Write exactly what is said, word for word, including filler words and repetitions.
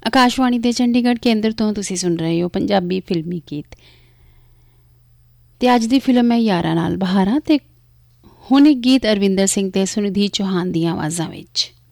ਆਕਾਸ਼ਵਾਣੀ ਦੇ ਚੰਡੀਗੜ੍ਹ ਕੇਂਦਰ ਤੋਂ ਤੁਸੀਂ ਸੁਣ ਰਹੇ ਹੋ ਪੰਜਾਬੀ ਫਿਲਮੀ ਗੀਤ। ਅਤੇ ਅੱਜ ਦੀ ਫਿਲਮ ਹੈ ਯਾਰਾਂ ਨਾਲ ਬਹਾਰਾਂ। ਅਤੇ ਹੁਣ ਇੱਕ ਗੀਤ ਅਰਵਿੰਦਰ ਸਿੰਘ ਅਤੇ ਸੁਨਿਧੀ ਚੌਹਾਨ ਦੀਆਂ ਆਵਾਜ਼ਾਂ ਵਿੱਚ।